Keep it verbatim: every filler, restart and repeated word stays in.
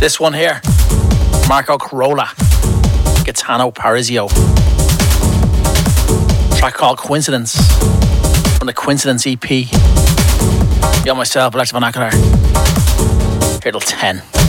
This one here, Marco Carola, Gaetano Parisio. Track called Coincidence from the Coincidence E P. Got myself, Alexa Vernacular. Here till ten.